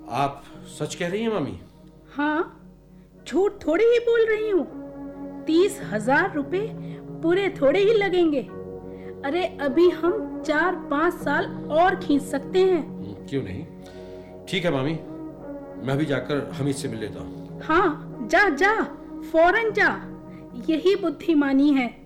आप सच कह रही हैं मामी? हाँ, झूठ थोड़ी ही बोल रही हूँ। 30,000 रुपए पूरे थोड़े ही लगेंगे। अरे अभी हम 4-5 साल और खींच सकते हैं। क्यों नहीं? ठीक है मामी, मैं भी जाकर हमीद से मिल लेता हूँ। हाँ, जा जा, फौरन जा, यही बुद्धिमानी है।